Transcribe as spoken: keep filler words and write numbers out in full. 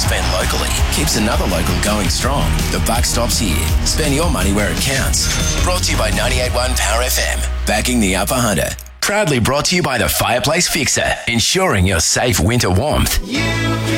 spent locally keeps another local going strong. The buck stops here. Spend your money where it counts. Brought to you by ninety-eight point one Power F M. Backing the Upper Hunter. Proudly brought to you by the Fireplace Fixer, ensuring your safe winter warmth.